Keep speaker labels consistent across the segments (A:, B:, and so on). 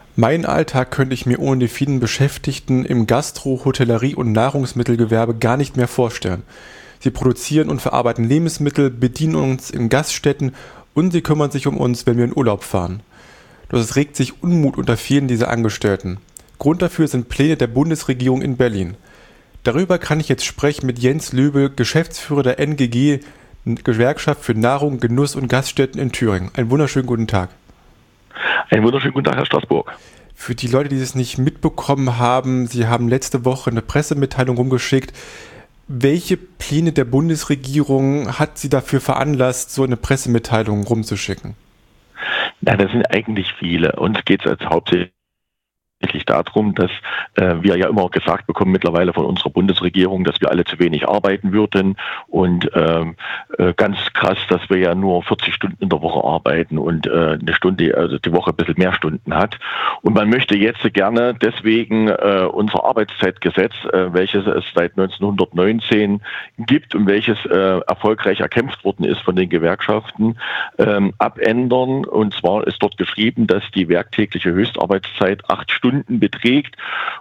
A: Meinen Alltag könnte ich mir ohne die vielen Beschäftigten im Gastro-, Hotellerie- und Nahrungsmittelgewerbe gar nicht mehr vorstellen. Sie produzieren und verarbeiten Lebensmittel, bedienen uns in Gaststätten und sie kümmern sich um uns, wenn wir in Urlaub fahren. Doch es regt sich Unmut unter vielen dieser Angestellten. Grund dafür sind Pläne der Bundesregierung in Berlin. Darüber kann ich jetzt sprechen mit Jens Löbel, Geschäftsführer der NGG, Gewerkschaft für Nahrung, Genuss und Gaststätten in Thüringen. Einen wunderschönen guten Tag.
B: Einen wunderschönen guten Tag, Herr Straßburg.
A: Für die Leute, die es nicht mitbekommen haben, Sie haben letzte Woche eine Pressemitteilung rumgeschickt. Welche Pläne der Bundesregierung hat Sie dafür veranlasst, so eine Pressemitteilung rumzuschicken?
B: Ja, das sind eigentlich viele. Uns geht es jetzt hauptsächlich darum, dass wir ja immer gesagt bekommen mittlerweile von unserer Bundesregierung, dass wir alle zu wenig arbeiten würden und ganz krass, dass wir ja nur 40 Stunden in der Woche arbeiten und eine Stunde, also die Woche ein bisschen mehr Stunden hat. Und man möchte jetzt gerne deswegen unser Arbeitszeitgesetz, welches es seit 1919 gibt und welches erfolgreich erkämpft worden ist von den Gewerkschaften, abändern. Und zwar ist dort geschrieben, dass die werktägliche Höchstarbeitszeit 8 Stunden beträgt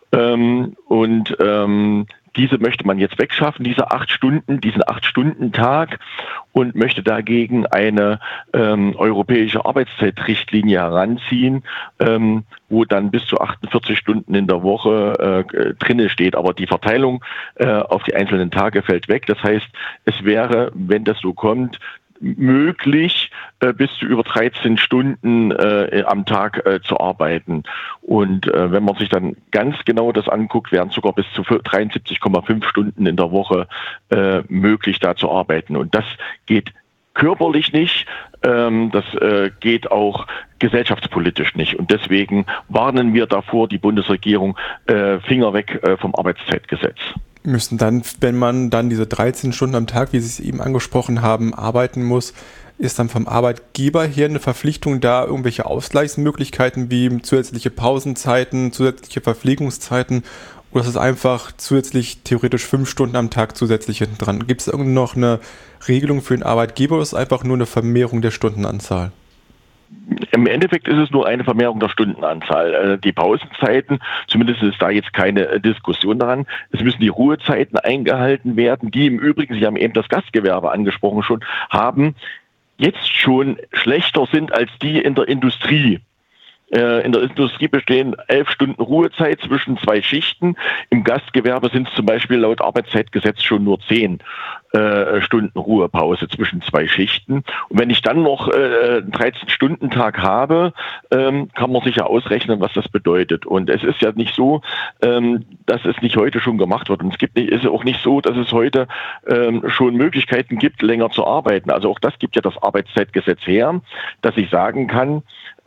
B: diese möchte man jetzt wegschaffen, diesen 8-Stunden-Tag und möchte dagegen eine europäische Arbeitszeitrichtlinie heranziehen, wo dann bis zu 48 Stunden in der Woche drinne steht. Aber die Verteilung auf die einzelnen Tage fällt weg. Das heißt, es wäre, wenn das so kommt, möglich, bis zu über 13 Stunden am Tag zu arbeiten. Und wenn man sich dann ganz genau das anguckt, wären sogar bis zu 73,5 Stunden in der Woche möglich, da zu arbeiten. Und das geht körperlich nicht, das geht auch gesellschaftspolitisch nicht. Und deswegen warnen wir davor, die Bundesregierung, Finger weg vom Arbeitszeitgesetz.
A: Müssen dann, wenn man dann diese 13 Stunden am Tag, wie Sie es eben angesprochen haben, arbeiten muss, ist dann vom Arbeitgeber her eine Verpflichtung da, irgendwelche Ausgleichsmöglichkeiten wie zusätzliche Pausenzeiten, zusätzliche Verpflegungszeiten, oder ist es einfach zusätzlich theoretisch 5 Stunden am Tag zusätzlich hinten dran? Gibt es irgendwie noch eine Regelung für den Arbeitgeber oder ist es einfach nur eine Vermehrung der Stundenanzahl?
B: Im Endeffekt ist es nur eine Vermehrung der Stundenanzahl. Die Pausenzeiten, zumindest ist da jetzt keine Diskussion daran. Es müssen die Ruhezeiten eingehalten werden, die im Übrigen, Sie haben eben das Gastgewerbe angesprochen schon, jetzt schon schlechter sind als die in der Industrie. In der Industrie bestehen 11 Stunden Ruhezeit zwischen 2 Schichten. Im Gastgewerbe sind es zum Beispiel laut Arbeitszeitgesetz schon nur 10 Stunden Ruhepause zwischen 2 Schichten. Und wenn ich dann noch einen 13-Stunden-Tag habe, kann man sich ja ausrechnen, was das bedeutet. Und es ist ja nicht so, dass es nicht heute schon gemacht wird. Und ist auch nicht so, dass es heute schon Möglichkeiten gibt, länger zu arbeiten. Also auch das gibt ja das Arbeitszeitgesetz her, dass ich sagen kann,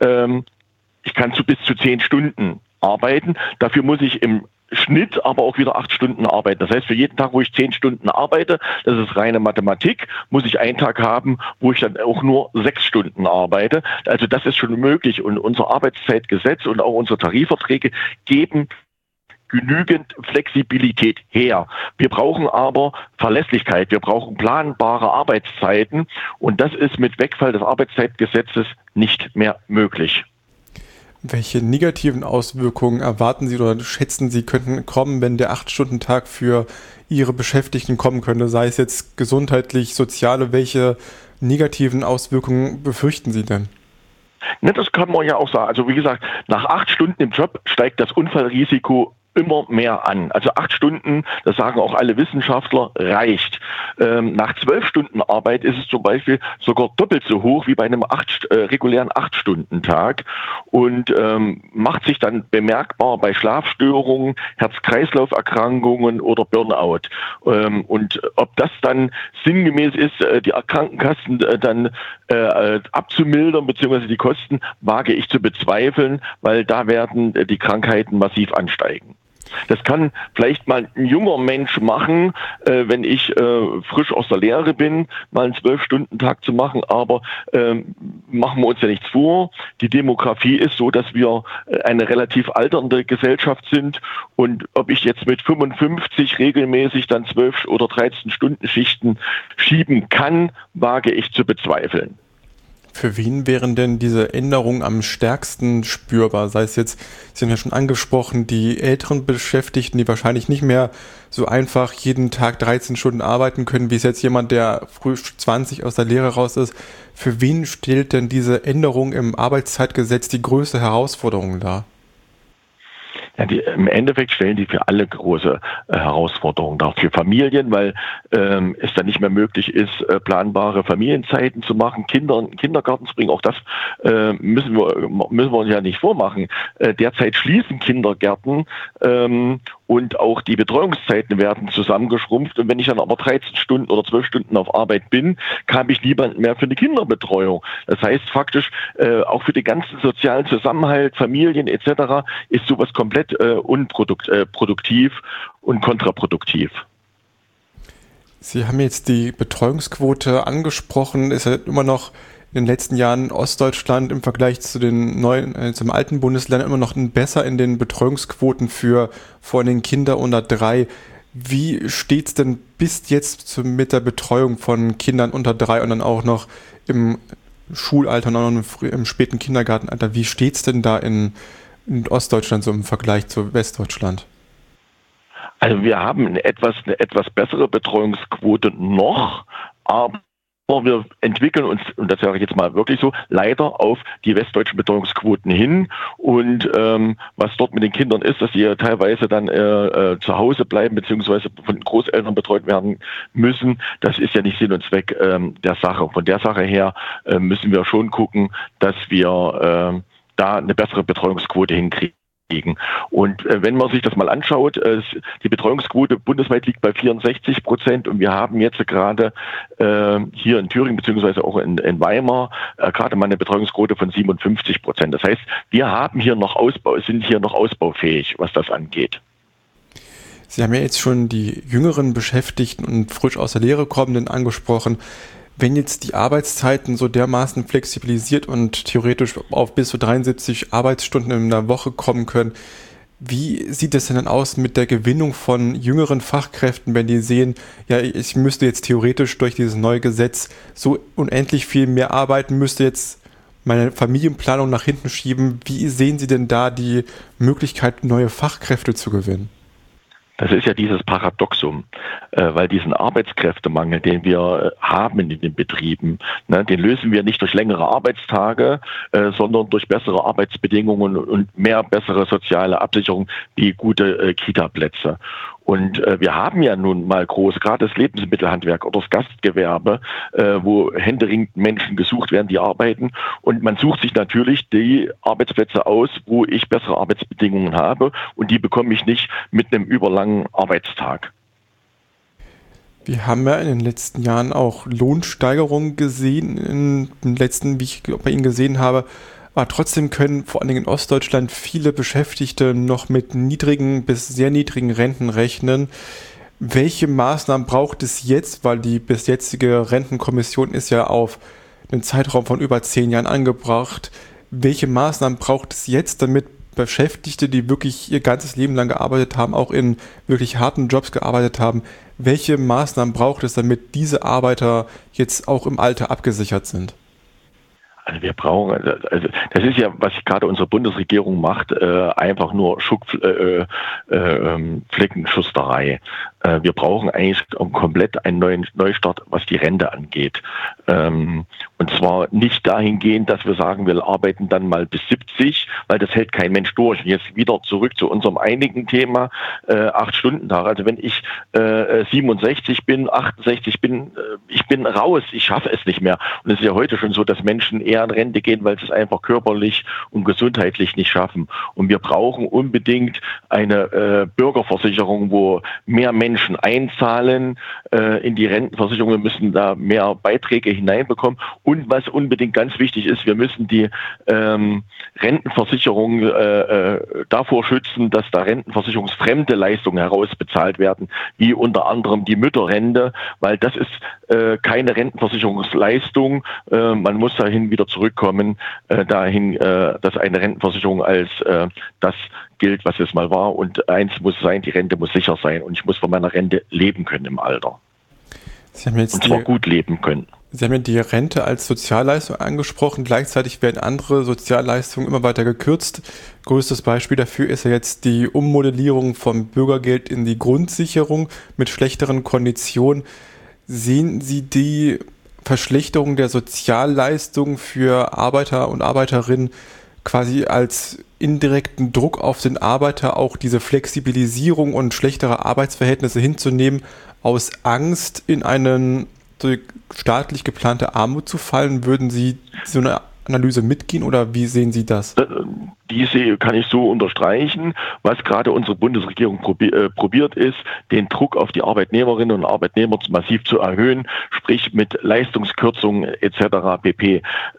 B: ich kann bis zu 10 Stunden arbeiten. Dafür muss ich im Schnitt aber auch wieder 8 Stunden arbeiten. Das heißt, für jeden Tag, wo ich 10 Stunden arbeite, das ist reine Mathematik, muss ich einen Tag haben, wo ich dann auch nur 6 Stunden arbeite. Also das ist schon möglich. Und unser Arbeitszeitgesetz und auch unsere Tarifverträge geben genügend Flexibilität her. Wir brauchen aber Verlässlichkeit, wir brauchen planbare Arbeitszeiten und das ist mit Wegfall des Arbeitszeitgesetzes nicht mehr möglich.
A: Welche negativen Auswirkungen erwarten Sie oder schätzen Sie, könnten kommen, wenn der 8-Stunden-Tag für Ihre Beschäftigten kommen könnte, sei es jetzt gesundheitlich, soziale, welche negativen Auswirkungen befürchten Sie denn?
B: Ne, das kann man ja auch sagen. Also wie gesagt, nach 8 Stunden im Job steigt das Unfallrisiko immer mehr an. Also 8 Stunden, das sagen auch alle Wissenschaftler, reicht. Nach 12 Stunden Arbeit ist es zum Beispiel sogar doppelt so hoch wie bei einem regulären 8-Stunden-Tag und macht sich dann bemerkbar bei Schlafstörungen, Herz-Kreislauf-Erkrankungen oder Burnout. Und ob das dann sinngemäß ist, die Krankenkassen dann abzumildern, beziehungsweise die Kosten, wage ich zu bezweifeln, weil da werden die Krankheiten massiv ansteigen. Das kann vielleicht mal ein junger Mensch machen, wenn ich frisch aus der Lehre bin, mal einen 12-Stunden-Tag zu machen, aber machen wir uns ja nichts vor. Die Demografie ist so, dass wir eine relativ alternde Gesellschaft sind und ob ich jetzt mit 55 regelmäßig dann 12 oder 13 Stunden Schichten schieben kann, wage ich zu bezweifeln.
A: Für wen wären denn diese Änderungen am stärksten spürbar? Sei es jetzt, Sie haben ja schon angesprochen, die älteren Beschäftigten, die wahrscheinlich nicht mehr so einfach jeden Tag 13 Stunden arbeiten können, wie es jetzt jemand, der früh 20 aus der Lehre raus ist. Für wen stellt denn diese Änderung im Arbeitszeitgesetz die größte Herausforderung dar?
B: Ja, im Endeffekt stellen die für alle große Herausforderungen dar. Für Familien, weil es dann nicht mehr möglich ist, planbare Familienzeiten zu machen, Kinder in den Kindergarten zu bringen. Auch das müssen wir uns ja nicht vormachen. Derzeit schließen Kindergärten und auch die Betreuungszeiten werden zusammengeschrumpft. Und wenn ich dann aber 13 Stunden oder 12 Stunden auf Arbeit bin, habe ich niemanden mehr für eine Kinderbetreuung. Das heißt faktisch, auch für den ganzen sozialen Zusammenhalt, Familien etc. ist sowas komplett unproduktiv und kontraproduktiv.
A: Sie haben jetzt die Betreuungsquote angesprochen, ist ja immer noch in den letzten Jahren Ostdeutschland im Vergleich zu den zum alten Bundesländern immer noch besser in den Betreuungsquoten für vor allem Kinder unter 3. Wie steht's denn bis jetzt mit der Betreuung von Kindern unter 3 und dann auch noch im Schulalter und auch noch im späten Kindergartenalter? Wie steht's denn da in Ostdeutschland so im Vergleich zu Westdeutschland?
B: Also wir haben eine etwas bessere Betreuungsquote noch, aber wir entwickeln uns, und das sage ich jetzt mal wirklich so, leider auf die westdeutschen Betreuungsquoten hin. Und was dort mit den Kindern ist, dass sie ja teilweise dann zu Hause bleiben beziehungsweise von Großeltern betreut werden müssen, das ist ja nicht Sinn und Zweck der Sache. Von der Sache her müssen wir schon gucken, dass wir da eine bessere Betreuungsquote hinkriegen. Und wenn man sich das mal anschaut, die Betreuungsquote bundesweit liegt bei 64% und wir haben jetzt gerade hier in Thüringen beziehungsweise auch in Weimar gerade mal eine Betreuungsquote von 57%. Das heißt, wir haben hier noch sind hier noch ausbaufähig, was das angeht.
A: Sie haben ja jetzt schon die jüngeren Beschäftigten und frisch aus der Lehre kommenden angesprochen. Wenn jetzt die Arbeitszeiten so dermaßen flexibilisiert und theoretisch auf bis zu 73 Arbeitsstunden in der Woche kommen können, wie sieht es denn dann aus mit der Gewinnung von jüngeren Fachkräften, wenn die sehen, ja, ich müsste jetzt theoretisch durch dieses neue Gesetz so unendlich viel mehr arbeiten, müsste jetzt meine Familienplanung nach hinten schieben. Wie sehen Sie denn da die Möglichkeit, neue Fachkräfte zu gewinnen?
B: Das ist ja dieses Paradoxum, weil diesen Arbeitskräftemangel, den wir haben in den Betrieben, den lösen wir nicht durch längere Arbeitstage, sondern durch bessere Arbeitsbedingungen und mehr bessere soziale Absicherung wie gute Kita-Plätze. Und wir haben ja nun mal gerade das Lebensmittelhandwerk oder das Gastgewerbe, wo händeringend Menschen gesucht werden, die arbeiten. Und man sucht sich natürlich die Arbeitsplätze aus, wo ich bessere Arbeitsbedingungen habe. Und die bekomme ich nicht mit einem überlangen Arbeitstag.
A: Wir haben ja in den letzten Jahren auch Lohnsteigerungen gesehen, in den letzten, wie ich bei Ihnen gesehen habe. Aber trotzdem können vor allen Dingen in Ostdeutschland viele Beschäftigte noch mit niedrigen bis sehr niedrigen Renten rechnen. Welche Maßnahmen braucht es jetzt, weil die bis jetzige Rentenkommission ist ja auf einen Zeitraum von über 10 Jahren angebracht. Welche Maßnahmen braucht es jetzt, damit Beschäftigte, die wirklich ihr ganzes Leben lang gearbeitet haben, auch in wirklich harten Jobs gearbeitet haben, welche Maßnahmen braucht es, damit diese Arbeiter jetzt auch im Alter abgesichert sind?
B: Also wir brauchen, also das ist ja, was gerade unsere Bundesregierung macht, einfach nur Flickenschusterei. Wir brauchen eigentlich komplett einen neuen Neustart, was die Rente angeht. Und zwar nicht dahingehend, dass wir sagen, wir arbeiten dann mal bis 70, weil das hält kein Mensch durch. Und jetzt wieder zurück zu unserem einigen Thema, 8-Stunden-Tag. Also wenn ich 67 bin, 68 bin, ich bin raus, ich schaffe es nicht mehr. Und es ist ja heute schon so, dass Menschen eher in Rente gehen, weil sie es einfach körperlich und gesundheitlich nicht schaffen. Und wir brauchen unbedingt eine Bürgerversicherung, wo mehr Menschen einzahlen in die Rentenversicherung. Wir müssen da mehr Beiträge hineinbekommen. Und was unbedingt ganz wichtig ist, wir müssen die Rentenversicherung davor schützen, dass da rentenversicherungsfremde Leistungen herausbezahlt werden, wie unter anderem die Mütterrente, weil das ist keine Rentenversicherungsleistung. Man muss dahin wieder zurückkommen, dahin, dass eine Rentenversicherung als das gilt, was es mal war. Und eins muss sein, die Rente muss sicher sein. Und ich muss von meiner Rente leben können im Alter.
A: Sie haben jetzt
B: und zwar gut leben können.
A: Sie haben ja die Rente als Sozialleistung angesprochen. Gleichzeitig werden andere Sozialleistungen immer weiter gekürzt. Größtes Beispiel dafür ist ja jetzt die Ummodellierung vom Bürgergeld in die Grundsicherung mit schlechteren Konditionen. Sehen Sie die Verschlechterung der Sozialleistungen für Arbeiter und Arbeiterinnen quasi als indirekten Druck auf den Arbeiter, auch diese Flexibilisierung und schlechtere Arbeitsverhältnisse hinzunehmen, aus Angst in einen staatlich geplante Armut zu fallen? Würden Sie so eine Analyse mitgehen oder wie sehen Sie das?
B: Diese kann ich so unterstreichen. Was gerade unsere Bundesregierung probiert ist, den Druck auf die Arbeitnehmerinnen und Arbeitnehmer massiv zu erhöhen, sprich mit Leistungskürzungen etc. pp.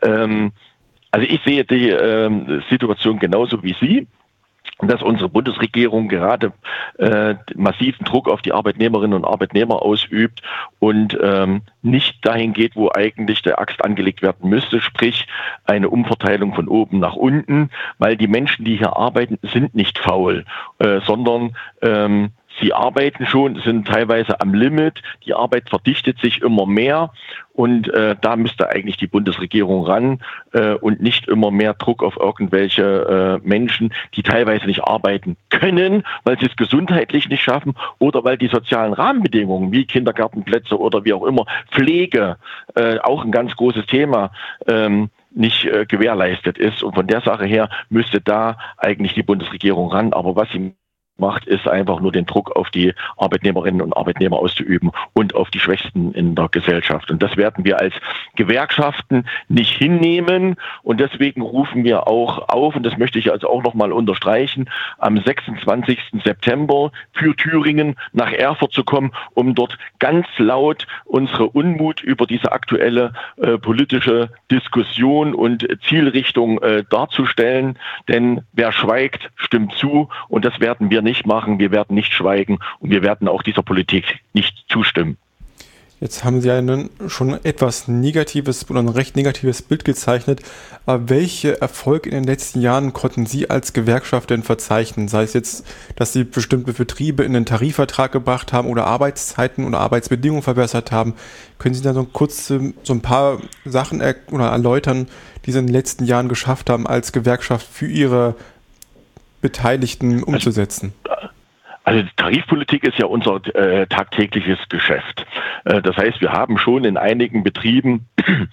B: Also ich sehe die Situation genauso wie Sie, dass unsere Bundesregierung gerade massiven Druck auf die Arbeitnehmerinnen und Arbeitnehmer ausübt und nicht dahin geht, wo eigentlich der Axt angelegt werden müsste, sprich eine Umverteilung von oben nach unten, weil die Menschen, die hier arbeiten, sind nicht faul, sondern sie arbeiten schon, sind teilweise am Limit, die Arbeit verdichtet sich immer mehr und da müsste eigentlich die Bundesregierung ran und nicht immer mehr Druck auf irgendwelche Menschen, die teilweise nicht arbeiten können, weil sie es gesundheitlich nicht schaffen oder weil die sozialen Rahmenbedingungen wie Kindergartenplätze oder wie auch immer, Pflege, auch ein ganz großes Thema, nicht gewährleistet ist. Und von der Sache her müsste da eigentlich die Bundesregierung ran. Aber was sie macht, ist einfach nur den Druck auf die Arbeitnehmerinnen und Arbeitnehmer auszuüben und auf die Schwächsten in der Gesellschaft. Und das werden wir als Gewerkschaften nicht hinnehmen. Und deswegen rufen wir auch auf, und das möchte ich also auch nochmal unterstreichen, am 26. September für Thüringen nach Erfurt zu kommen, um dort ganz laut unsere Unmut über diese aktuelle politische Diskussion und Zielrichtung darzustellen. Denn wer schweigt, stimmt zu. Und das werden wir nicht machen, wir werden nicht schweigen und wir werden auch dieser Politik nicht zustimmen.
A: Jetzt haben Sie ja schon etwas Negatives oder ein recht negatives Bild gezeichnet. Aber welche Erfolge in den letzten Jahren konnten Sie als Gewerkschaft denn verzeichnen? Sei es jetzt, dass Sie bestimmte Betriebe in den Tarifvertrag gebracht haben oder Arbeitszeiten oder Arbeitsbedingungen verbessert haben. Können Sie da so kurz so ein paar Sachen erläutern, die Sie in den letzten Jahren geschafft haben, als Gewerkschaft für Ihre Beteiligten umzusetzen?
B: Also die Tarifpolitik ist ja unser tagtägliches Geschäft. Das heißt, wir haben schon in einigen Betrieben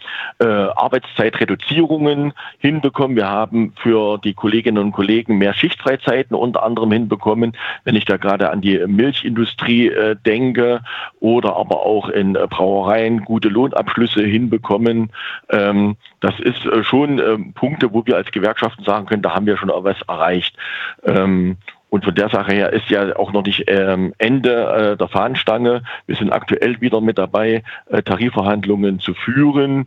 B: Arbeitszeitreduzierungen hinbekommen. Wir haben für die Kolleginnen und Kollegen mehr Schichtfreizeiten unter anderem hinbekommen, wenn ich da gerade an die Milchindustrie denke oder aber auch in Brauereien gute Lohnabschlüsse hinbekommen. Das ist schon Punkte, wo wir als Gewerkschaften sagen können, da haben wir schon was erreicht. Und von der Sache her ist ja auch noch nicht Ende der Fahnenstange. Wir sind aktuell wieder mit dabei, Tarifverhandlungen zu führen.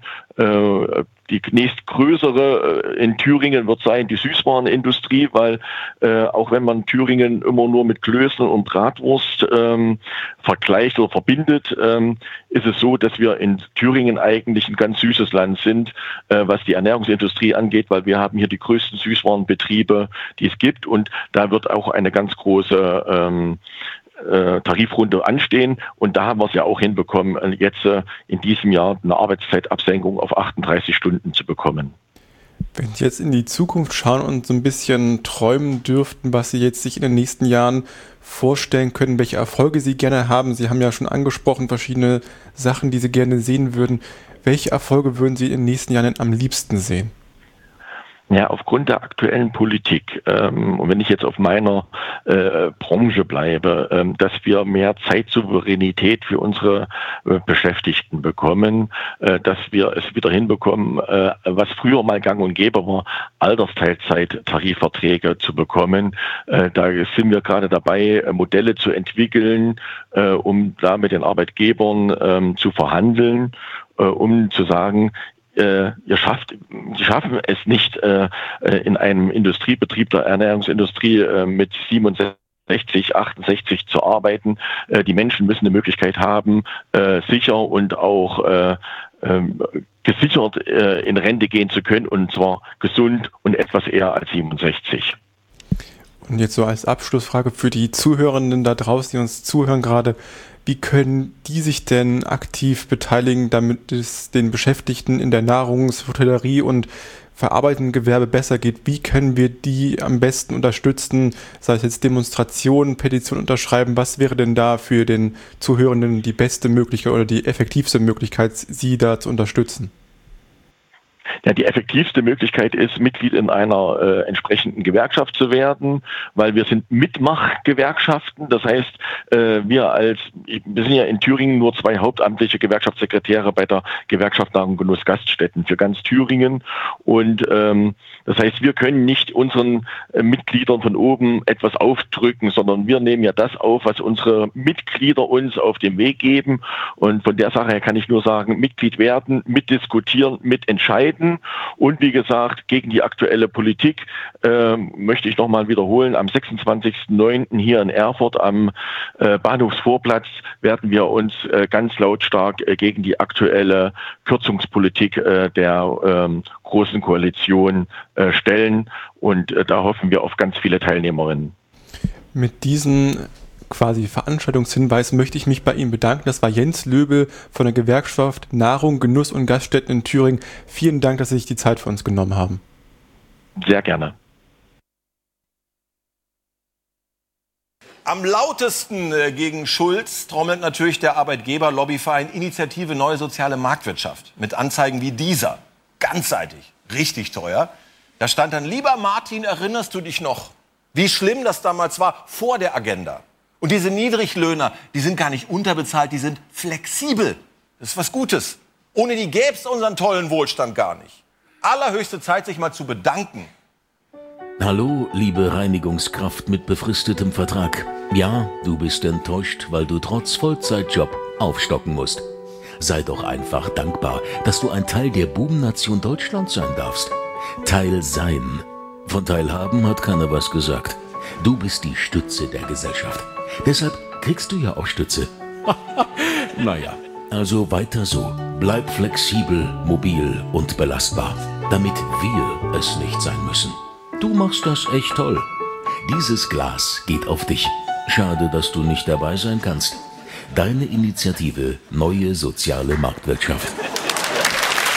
B: Die nächstgrößere in Thüringen wird sein die Süßwarenindustrie, weil auch wenn man Thüringen immer nur mit Klößen und Bratwurst vergleicht oder verbindet, ist es so, dass wir in Thüringen eigentlich ein ganz süßes Land sind, was die Ernährungsindustrie angeht, weil wir haben hier die größten Süßwarenbetriebe, die es gibt, und da wird auch eine ganz große Tarifrunde anstehen, und da haben wir es ja auch hinbekommen, jetzt in diesem Jahr eine Arbeitszeitabsenkung auf 38 Stunden zu bekommen.
A: Wenn Sie jetzt in die Zukunft schauen und so ein bisschen träumen dürften, was Sie jetzt sich in den nächsten Jahren vorstellen können, welche Erfolge Sie gerne haben, Sie haben ja schon angesprochen, verschiedene Sachen, die Sie gerne sehen würden. Welche Erfolge würden Sie in den nächsten Jahren am liebsten sehen?
B: Ja, aufgrund der aktuellen Politik, und wenn ich jetzt auf meiner Branche bleibe, dass wir mehr Zeitsouveränität für unsere Beschäftigten bekommen, dass wir es wieder hinbekommen, was früher mal gang und gäbe war, Altersteilzeit-Tarifverträge zu bekommen. Da sind wir gerade dabei, Modelle zu entwickeln, um da mit den Arbeitgebern zu verhandeln, um zu sagen, Sie schaffen es nicht, in einem Industriebetrieb der Ernährungsindustrie mit 67, 68 zu arbeiten. Die Menschen müssen eine Möglichkeit haben, sicher und auch gesichert in Rente gehen zu können, und zwar gesund und etwas eher als 67.
A: Und jetzt so als Abschlussfrage für die Zuhörenden da draußen, die uns zuhören gerade: Wie können die sich denn aktiv beteiligen, damit es den Beschäftigten in der Nahrungs-, Hotellerie und verarbeitenden Gewerbe besser geht? Wie können wir die am besten unterstützen, sei es jetzt Demonstrationen, Petitionen unterschreiben? Was wäre denn da für den Zuhörenden die beste Möglichkeit oder die effektivste Möglichkeit, sie da zu unterstützen?
B: Ja, die effektivste Möglichkeit ist, Mitglied in einer entsprechenden Gewerkschaft zu werden, weil wir sind Mitmachgewerkschaften. Das heißt, wir sind ja in Thüringen nur 2 hauptamtliche Gewerkschaftssekretäre bei der Gewerkschaft Nahrung, Genuss, Gaststätten für ganz Thüringen. Und das heißt, wir können nicht unseren Mitgliedern von oben etwas aufdrücken, sondern wir nehmen ja das auf, was unsere Mitglieder uns auf den Weg geben. Und von der Sache her kann ich nur sagen, Mitglied werden, mitdiskutieren, mitentscheiden. Und wie gesagt, gegen die aktuelle Politik möchte ich nochmal wiederholen, am 26.09. hier in Erfurt am Bahnhofsvorplatz werden wir uns ganz lautstark gegen die aktuelle Kürzungspolitik der Großen Koalition stellen. Und da hoffen wir auf ganz viele Teilnehmerinnen.
A: Mit diesen quasi Veranstaltungshinweis möchte ich mich bei Ihnen bedanken. Das war Jens Löbel von der Gewerkschaft Nahrung, Genuss und Gaststätten in Thüringen. Vielen Dank, dass Sie sich die Zeit für uns genommen haben.
B: Sehr gerne.
C: Am lautesten gegen Schulz trommelt natürlich der Arbeitgeber-Lobbyverein Initiative Neue Soziale Marktwirtschaft. Mit Anzeigen wie dieser. Ganzseitig. Richtig teuer. Da stand dann: Lieber Martin, erinnerst du dich noch, wie schlimm das damals war vor der Agenda? Und diese Niedriglöhner, die sind gar nicht unterbezahlt, die sind flexibel. Das ist was Gutes. Ohne die gäbe es unseren tollen Wohlstand gar nicht. Allerhöchste Zeit, sich mal zu bedanken.
D: Hallo, liebe Reinigungskraft mit befristetem Vertrag. Ja, du bist enttäuscht, weil du trotz Vollzeitjob aufstocken musst. Sei doch einfach dankbar, dass du ein Teil der Bubennation Deutschland sein darfst. Teil sein. Von Teilhaben hat keiner was gesagt. Du bist die Stütze der Gesellschaft. Deshalb kriegst du ja auch Stütze. Naja, also weiter so. Bleib flexibel, mobil und belastbar, damit wir es nicht sein müssen. Du machst das echt toll. Dieses Glas geht auf dich. Schade, dass du nicht dabei sein kannst. Deine Initiative Neue Soziale Marktwirtschaft.